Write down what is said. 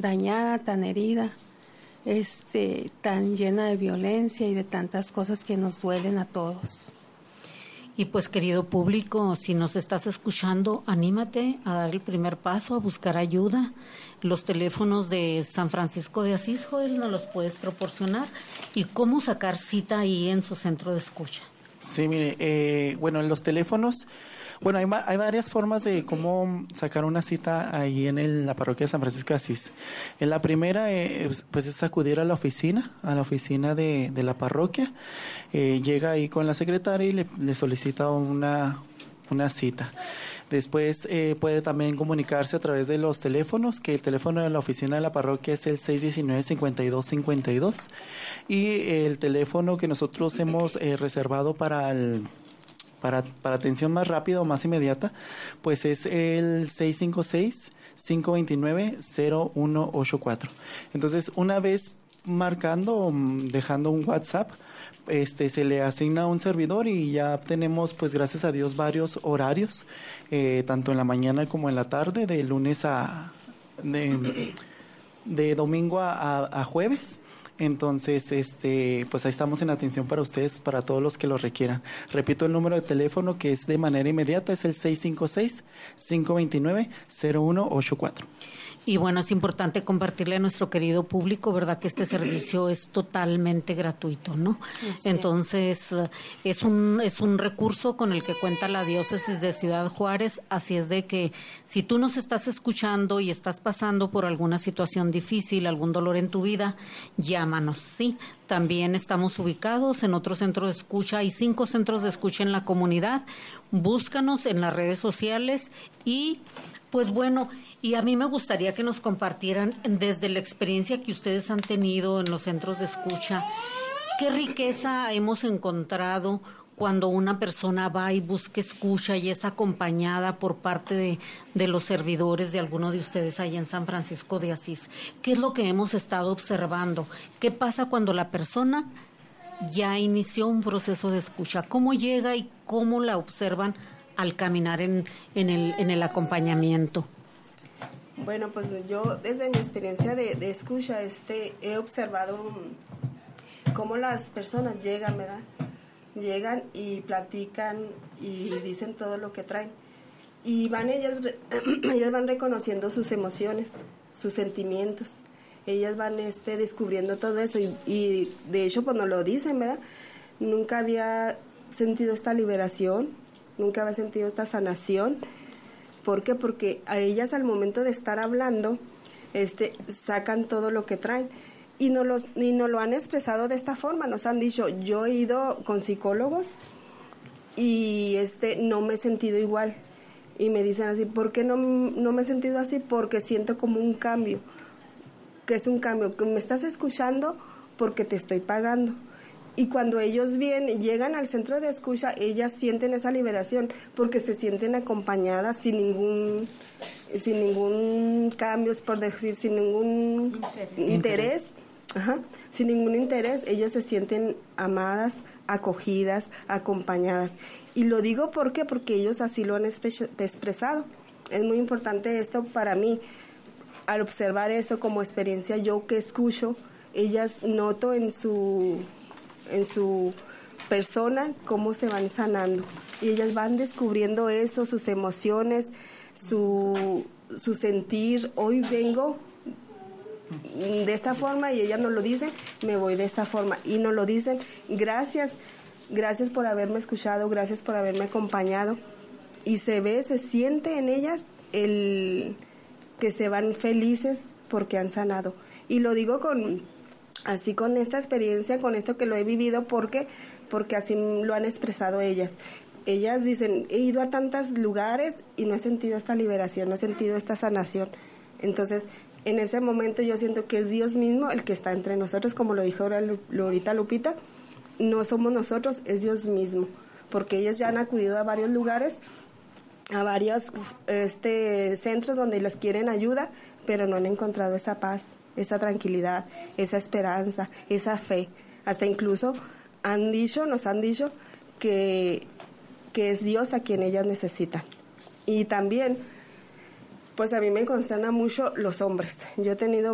dañada, tan herida, tan llena de violencia y de tantas cosas que nos duelen a todos. Y pues, querido público, si nos estás escuchando, anímate a dar el primer paso, a buscar ayuda. Los teléfonos de San Francisco de Asís, Joel, ¿nos los puedes proporcionar? ¿Y cómo sacar cita ahí en su centro de escucha? Sí, mire, bueno, en los teléfonos, bueno, hay varias formas de cómo sacar una cita ahí en la parroquia de San Francisco de Asís. En la primera, pues es acudir a la oficina de la parroquia. Llega ahí con la secretaria y le solicita una cita. Después puede también comunicarse a través de los teléfonos, que el teléfono de la oficina de la parroquia es el 619-5252 y el teléfono que nosotros hemos reservado para atención más rápida o más inmediata, pues es el 656-529-0184. Entonces, una vez marcando, dejando un WhatsApp, se le asigna un servidor y ya tenemos, pues gracias a Dios, varios horarios, tanto en la mañana como en la tarde, de lunes de domingo a jueves. Entonces, pues ahí estamos en atención para ustedes, para todos los que lo requieran. Repito el número de teléfono, que es de manera inmediata, es el 656-529-0184. Y bueno, es importante compartirle a nuestro querido público, ¿verdad?, que este servicio es totalmente gratuito, ¿no? Así Entonces, es un recurso con el que cuenta la diócesis de Ciudad Juárez, así es de que si tú nos estás escuchando y estás pasando por alguna situación difícil, algún dolor en tu vida, llámanos, ¿sí? También estamos ubicados en otro centro de escucha, hay 5 centros de escucha en la comunidad, búscanos en las redes sociales y pues bueno, y a mí me gustaría que nos compartieran desde la experiencia que ustedes han tenido en los centros de escucha, qué riqueza hemos encontrado cuando una persona va y busca escucha y es acompañada por parte de los servidores de alguno de ustedes allá en San Francisco de Asís. ¿Qué es lo que hemos estado observando? ¿Qué pasa cuando la persona ya inició un proceso de escucha? ¿Cómo llega y cómo la observan al caminar en el acompañamiento? Bueno, pues yo desde mi experiencia de escucha he observado cómo las personas llegan, ¿verdad? Llegan y platican y dicen todo lo que traen. Y ellas van reconociendo sus emociones, sus sentimientos. Ellas van descubriendo todo eso y de hecho pues nos lo dicen, ¿verdad? Nunca había sentido esta liberación, nunca había sentido esta sanación. ¿Por qué? Porque a ellas al momento de estar hablando, sacan todo lo que traen. Y nos lo han expresado de esta forma, nos han dicho, yo he ido con psicólogos y no me he sentido igual. Y me dicen así, ¿por qué no me he sentido así? Porque siento como un cambio. ¿Qué es un cambio? Que me estás escuchando porque te estoy pagando. Y cuando ellos llegan al centro de escucha, ellas sienten esa liberación porque se sienten acompañadas sin ningún cambio, por decir, sin ningún interés. Ajá, sin ningún interés, ellos se sienten amadas, acogidas, acompañadas. Y lo digo porque ellos así lo han expresado. Es muy importante esto para mí. Al observar eso como experiencia, yo que escucho, ellas noto en su persona cómo se van sanando. Y ellas van descubriendo eso, sus emociones, su sentir. Hoy vengo de esta forma y ellas nos lo dicen, me voy de esta forma. Y nos lo dicen, gracias por haberme escuchado, gracias por haberme acompañado. Y se siente en ellas que se van felices porque han sanado. Y lo digo con esta experiencia, con esto que lo he vivido, porque así lo han expresado ellas. Ellas dicen, he ido a tantos lugares y no he sentido esta liberación, no he sentido esta sanación. Entonces, en ese momento yo siento que es Dios mismo el que está entre nosotros, como lo dijo ahorita Lupita, no somos nosotros, es Dios mismo, porque ellos ya han acudido a varios lugares, a varios centros donde les quieren ayuda, pero no han encontrado esa paz, esa tranquilidad, esa esperanza, esa fe. Hasta incluso nos han dicho que es Dios a quien ellas necesitan. Y también, pues a mí me consterna mucho los hombres. Yo he tenido